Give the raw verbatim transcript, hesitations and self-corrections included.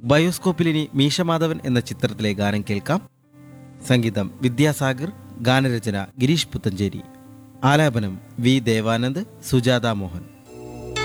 ബയോസ്കോപ്പിലിനി മീശമാധവൻ എന്ന ചിത്രത്തിലെ ഗാനം കേൾക്കാം. സംഗീതം വിദ്യാസാഗർ, ഗാനരചന ഗിരീഷ് പുത്തഞ്ചേരി, ആലാപനം വി ദേവാനന്ദ്, സുജാത മോഹൻ.